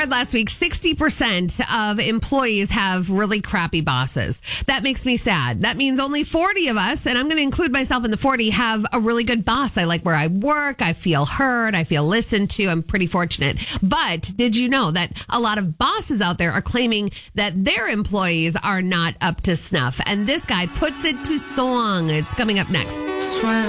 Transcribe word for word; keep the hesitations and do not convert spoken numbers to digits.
read last week sixty percent of employees have really crappy bosses. That makes me sad. That means only forty of us, and I'm going to include myself in the forty, have a really good boss. I like where I work. I feel heard. I feel listened to. I'm pretty fortunate. But did you know that a lot of bosses out there are claiming that their employees are not up to snuff? And this guy puts it to song. It's coming up next.